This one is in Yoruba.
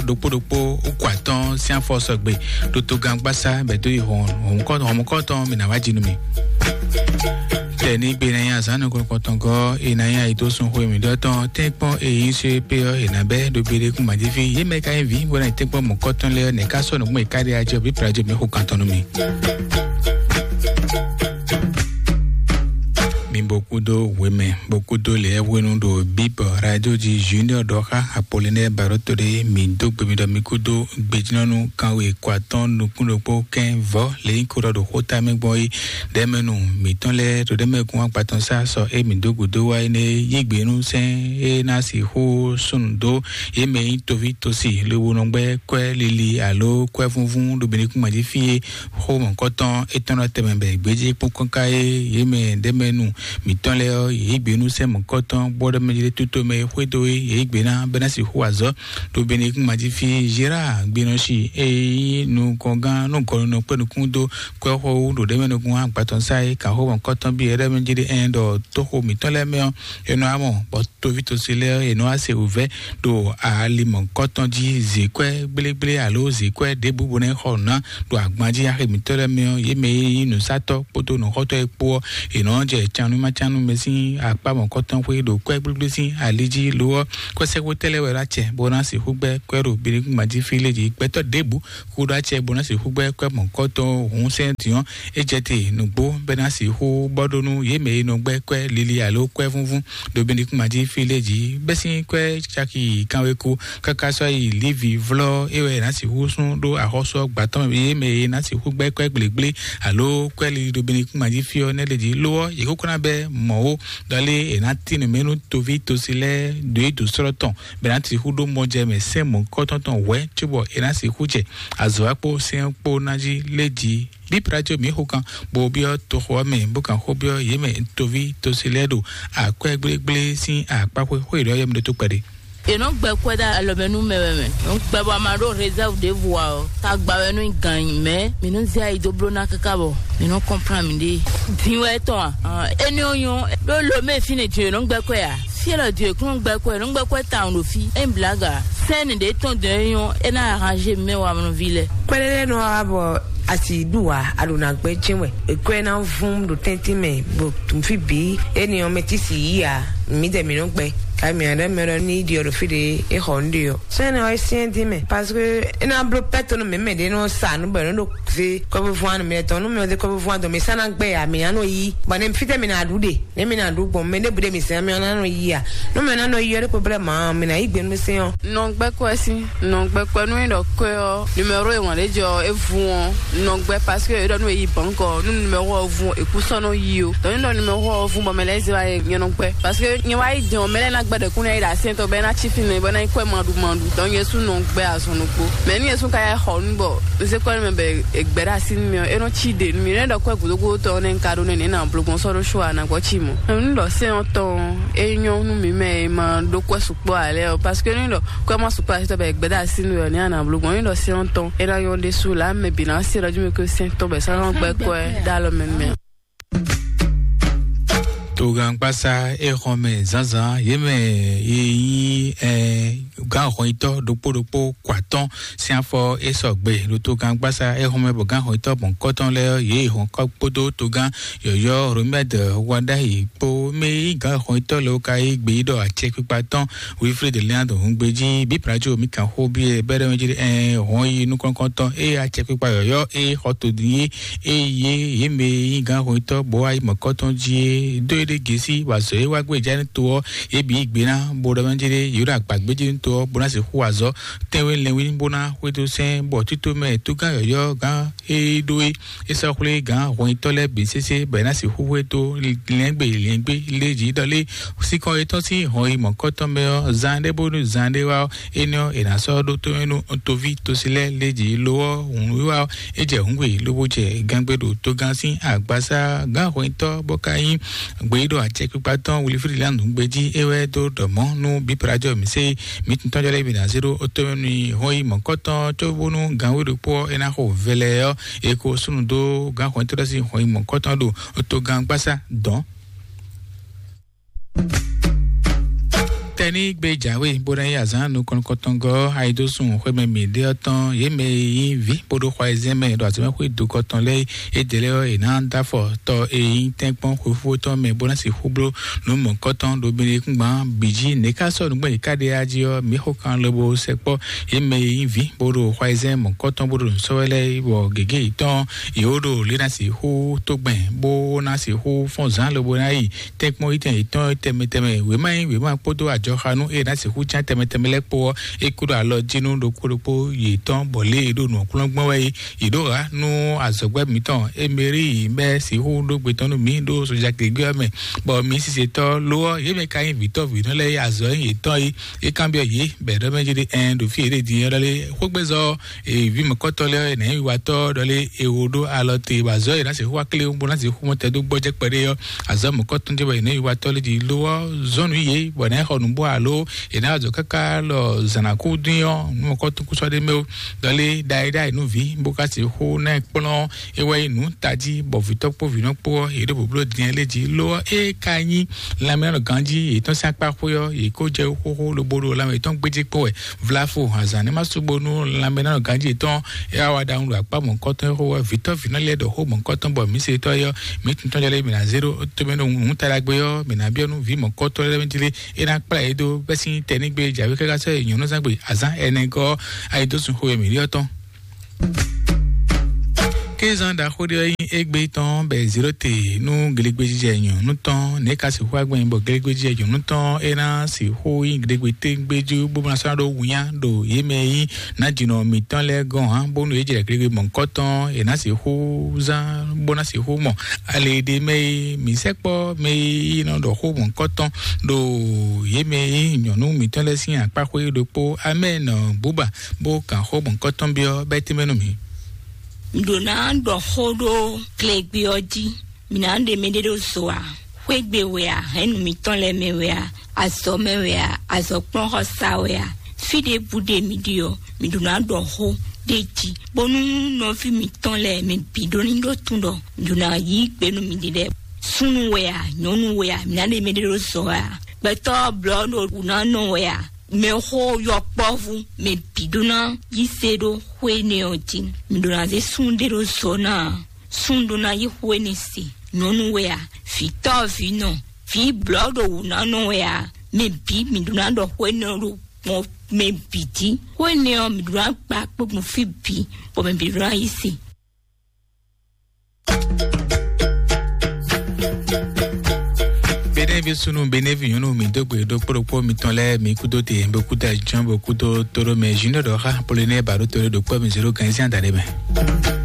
dopo ukwaton si an force gbe do to gangbasa be do hon ko ton mi na wajinu mi teni gbe na yan sanu ko ton go ina yan ito sun ho mi do ton tepon eyin se pe o ina be do bere ku ma ji fi ye me ka vi bona tepon mo ko ton le ne ka so no mo ikari ajo bi prajo mi ho kan ton mi beaucoup de les wenu do bip radio di junior doha Apollinaire Barotore mi do gbe mi kudo gbejinonu kan we kwaton no kuno po ken vo le nkuro do hota me boy demenu mi ton le do dem kun apaton sa so e mi do gudo wa ne yigbenu sen e na si ho sun do e me to vi to si le wono gbe kwe lili alo kwe funfun do beni kun ma ji fi ho mon koton e ton tembe gbeji po kan kai e me demenu mi ton le yigbenu se mon koton bodo me jile tuto me hwedo yigbena benasi huazo do beni kun ma ji fi jira gbenu si e nu kongan nu ko no pe nu kundo ko ho do demenu kun apaton sai ka ho mon koton bi ere me jile en do to ho mi ton le me e no amo bo to vito sile e no ase ouvert do ali mon koton ji zikwe gbelegbele alo zikwe debu bonen hona do agbanji ya mi ton le me ye me nu sato poto no hoto epo e no je chanu ma chanu mesi apa mon koton we do kwe gbelegbele si aliji lo ko se ko tele we ra che bona si hugbe kwero biri ma ji village peto debu ku da che bona si hugbe kwe mon koton hun sention e jete no gbo bena si hu bodonu ye me no gbe kwe lili alo kwe funfun do biri ma ji village besi kwe chaki kanwe ku kaka so yi livi vlo e we na si hu sun do ahoso gbaton ye me na si hugbe kwe gbelegbele alo kwe lili do biri ma ji fio ne leji lo ye ko kuna be mo dale enati ne menu to vi to sile de do soroton benati hudo moje me se mon kotonton we chubo enasi huje azoapo se po naji leji bi prajo mi hokan bo bio to ho me bukan ho bio ye me to vi to sile do akwe gbelegbele sin apapo ho ire ye me to pede e no gbe kweda alomenu meweme no gbe ba ma do reserve de voix ta gba wenu gan me mi no zia idobro na kakabo mi no comprend mi de dinwe to eni oyun lo me fini je no gbe kwa ya si la Dieu qu'on gbe kwa ta on fi en blaga scène de ton de yon e na arranger me wa mon ville kwele no abo ati duwa aluna gbe chinwe ekwe na vum do tentime bo tumfi bi eni on metisi ya mi de mi no gbe kami ada mero ni di oro fide e hondio so na o senti me parce que ina blo peto no me de no sa no be no se ko be fuan me to no me de ko be fuan do me sana gbe ya me ano yi ba ne fite me na dude ne me na du bom me ne bude me se me na no yi ya no me na no yi re problem ma me na igbe me se on no gbe ko si no gbe ko no ndo ko numéro e won le jo e fuon no gbe parce que do no yi banko no numéro vu e ku so no yi o do no numéro vu bo me le ze wa ye no gbe parce que ni wa yi me le na de kuna ida sento be na chifi ne bona ikwe mandu don yesu no gbe asonu ko me ni yesu ka ya honbo se ko me be egbera sin mi e no chide mi ne do kwa gudogo to ne nkado ne na blogon so ro shwa na kwa chimo ndo se onton enyon nu mi me ma do kwa supo ale parce que ndo kwa ma supo ase to be egbera sin mi ne na blogon ndo se onton e ra yon de sous la me bi na se ra ju me ko sento be sa ron gbe ko dalo me Togang pasa e home zaza yeme yi ga hoito dopo kwaton sianfo e sogbe lo togang pasa e home bo ga hoito bon koton le ye hon ko podo togang yo remed wada yi po me ga hoito lo kai gbe do a check paton Wilfred de Leandro ngbeji bi prajo mi kan ho bi e bere menjiri hon yi nu konton e a check pa yo e hotodi e ye yeme ga hoito bo ai mo koton ji do gesi waso e wa gbe jani to e bi igbena bodo manjere yura gbagbeji to bona se huazo tewe lewi bona weto sen bo tito me to ga yo ga e do e so kule ga won tole bcc bena se huweto lengbe leji dole si ko eto si ho imo koto me zande bonu zande wa eno ina so do to enu to vi to sile leji lo un wa eje hunwe lobo je gangbedo to gan si agbasa ga won to bokayin gbedo a check paton Wilfred Land ngbeji ewe do domo nu bi prajo mi se mi tun jole bi na 0 otomeni hoi monkoton to bonu ganwe po ena ho vele e ko sunu do gan ho to si hoi monkoton do to gan pasa don tẹni gbèjàwé bóra yà zanu kọ̀ǹkọ̀tọ̀ngọ̀ àìdósùn xẹ́mẹ̀ mìdí ọ̀tán yémẹ̀ yín vi bódó xɔ ẹzẹ́mẹ̀ dọ̀ àti mẹ́kọ̀ ìdókọ̀tàn lẹ́ èdèlẹ́ ìná dáfọ̀ tọ́ èyí tẹ́gbọ́n fúfú tọ́ mẹ́ bóra sì xúbló lùmọ̀ kọ́tàn lóbìnrin kúngbọ́n bìjì nìkásọ̀ nígbà ìkádé ajíọ́ mìíràn kan lọ́bọ̀ sẹ́pọ̀ yémẹ̀ yín vi bódó xɔ ẹzẹ́mọ̀ kọ́tàn bódó sọ́wẹ́lẹ́ wọ̀ gègé ìtàn ìhódò lẹ́nà sí xú tó gbẹ̀ bó náà sì xú fọ̀nzán lọ́bọ̀ náà yìí tẹ́gbọ́n ìtàn tẹ́mẹ́tẹ́mẹ́ wèémà kpótó àjọ xanu eye náà sì xú tsá tẹ́mẹ́tẹ́mẹ́ lẹ́ kpọ́ ekudo alọ dzinu ɖokpoɖokpo yitɔn bɔlé ɖo nù kplɔgbɔn wɛ yiɖoha nu azɔgbɛ mitɔn emeri yi bɛ si xú ɖo gbetɔn nu mi ɖo sodzakegbɛ mɛ bɔn mi sisetɔ lowɔ yeme ka yi vitɔ vitɔ lɛ azɔ yi tɔn yi ekan bɛ yi bɛ dɔ bɛ dzi de ɛn do fi yi de di yɔ lɛ xogbɛzɔ evi me kɔtɔ lɛ nɛ watɔ dɔ lɛ ewo ɖo alɔ te bazɔ yi náà sì xú akele ŋgbɔ náà sì xú mɔtɛ do gbɔdze kpɛ ɖe yɔ azɔ me kɔtɔ dze bɛ yi nɛ watɔ lɛ di lowɔ zɔnu yi bɔn nɛ xɔ nubo alo yina azɔ kaka lɔ zanaku dunyɔ numɔkɔ tukusɔ de mewo dɔle daida inu vi bokasi xo ne kplɔ ewɔ inu tadzi bɔvitɔ kpɔ vinɔkpɔ yeɖo boblo diɛ le dzi lɔ eka nyi lamɛ gandzi yetɔ si akpa xoyɔ yeko dze xoxo lobodo lamɛ yetɔ gbedze kpɔwɛ vlafo azã ne ma sugbo nu lamɛ nɔ gandzi yetɔ eyawa da ŋu akpa mɔkɔtɔ xo vitɔ vinɔlɛ dɔ xo mɔkɔtɔ bɔ mise tɔ yɔ mi tuntɔ dze le mina zero tome no ŋutalagbe yɔ mina biɔ nu vi mɔkɔtɔ lɛ mɛtile ena kpla yi do bɛsi tɛnigbe dzawe kaka sɛ nyɔnu zagbe azã ɛnɛgɔ ayidosun xo emi liɔtɔn. Kézan da xɔ ɖe egbe tɔn bɛ zero te nu gelegbe dzidze nyɔnu tɔn ne ka si xɔ agbɛn bɔ gelegbe dzidze nyɔnu tɔn ena si xɔ yi gelegbe te gbedzi bɔbɔna sɔrɔ do wunya do yeme yi na dzina mi tɔn lɛ gɔn hã bonu ye dzɛ gelegbe mɔnkɔtɔn ena si xɔ zã bona si xɔ mɔ ale de me mi sɛkpɔ me yi nɔ dɔ xɔ mɔnkɔtɔn do yeme yi nyɔnu mi tɔn lɛ si akpa xɔ yi do kpo ame nɔ buba bo kan xɔ mɔnkɔtɔn biɔ bɛ teme no mi. Dona do hodo klegbe oji mina de medero soa kwegbe wea henu miton le mewea aso mewea aso kpon hosawea fide bude midio midona do ho deji bonu no fi miton le me bidoni do tundo dona yi gbe nu midide sunu wea nyonu wea mina de medero soa beto blood una no wea me ho yo povu me bidona yisedo hwene oti midona ze sundero sona sundona yi hwene si nonu wea fito vino fi blood una no wea me bi midona do hwene ro mo me bidi hwene o midona pa po fi bi po me bidona yisi benevi sunu benevi yonu mi dogbe do kpɔɖokpɔ mi tɔn lɛ mi kudo te bokuta jɔn bokudo toro mɛ junior dɔ xa polonɛ baro toro do kpɔ mi zero 15 da de mɛ.